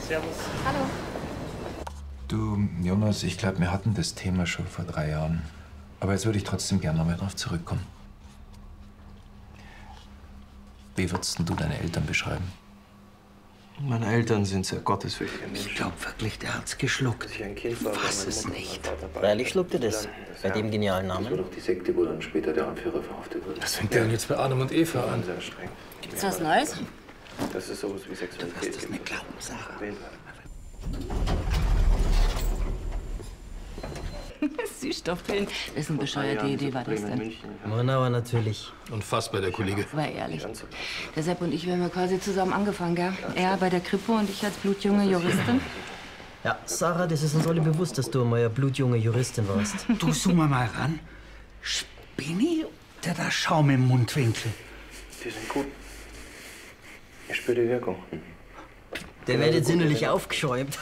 Servus. Hallo. Du, Jonas, ich glaube, wir hatten das Thema schon vor 3 Jahren. Aber jetzt würde ich trotzdem gerne nochmal drauf zurückkommen. Wie würdest du deine Eltern beschreiben? Meine Eltern sind sehr gottesfürchtige Menschen. Ich glaube wirklich, der hat's geschluckt. Als ich ein Kind war, Fass war es meine Mutter nicht. und mein Vater Freilich schluckte das, bei dem genialen Das war Namen. doch die Sekte, wo dann später der Anführer verhaftet wurde. Was fängt denn jetzt bei Adam und Eva an? Sehr streng. Gibt's was Neues? Das ist sowas wie Sexualität. Das ist eine Glaubenssache. Süßstoffpillen. Wessen bescheuerte Idee war das denn? Monauer natürlich. Unfassbar, der Kollege. Aber ehrlich, der Sepp und ich, wir haben ja quasi zusammen angefangen, gell? Er bei der Kripo und ich als blutjunge Juristin. Ja, Sarah, das ist uns alle bewusst, dass du mal eine blutjunge Juristin warst. Du, zoom mal ran. Spinni, der da Schaum im Mundwinkel. Die sind gut. Ich spüre die Wirkung. Der wird jetzt innerlich aufgeschäumt.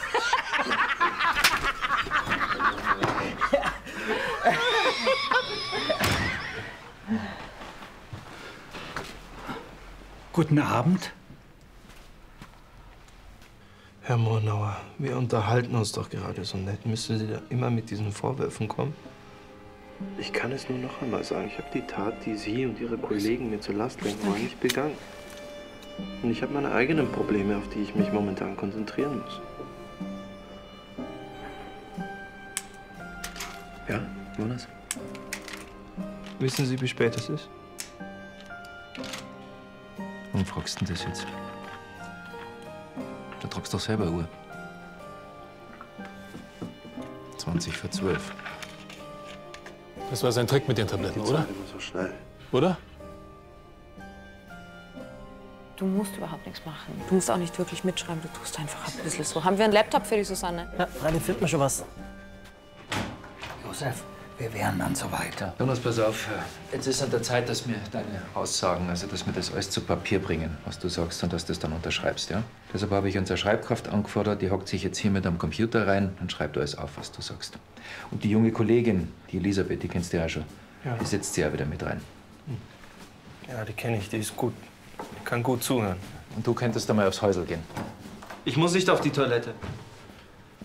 Guten Abend. Herr Monauer, wir unterhalten uns doch gerade so nett. Müssen Sie da immer mit diesen Vorwürfen kommen? Ich kann es nur noch einmal sagen. Ich habe die Tat, die Sie und Ihre Kollegen mir zur Last legen wollen, nicht begangen. Und ich habe meine eigenen Probleme, auf die ich mich momentan konzentrieren muss. Ja, Jonas? Wissen Sie, wie spät es ist? Warum fragst du denn das jetzt? Du tragst doch selber eine Uhr. 20 vor 12. Das war sein Trick mit den Tabletten, oder? Immer so schnell. Oder? Du musst überhaupt nichts machen. Du musst auch nicht wirklich mitschreiben, du tust einfach ein bisschen so. Haben wir einen Laptop für die Susanne? Ja, freilich findet man schon was. Josef, wir wären dann so weiter. Jonas, pass auf. Jetzt ist an der Zeit, dass wir deine Aussagen, also dass wir das alles zu Papier bringen, was du sagst, und dass du das dann unterschreibst, ja? Deshalb habe ich unsere Schreibkraft angefordert, die hockt sich jetzt hier mit am Computer rein und schreibt alles auf, was du sagst. Und die junge Kollegin, die Elisabeth, die kennst du ja schon, Ja. die setzt sie ja wieder mit rein. Ja, die kenne ich, die ist gut. Die kann gut zuhören. Und du könntest da mal aufs Häusl gehen. Ich muss nicht auf die Toilette.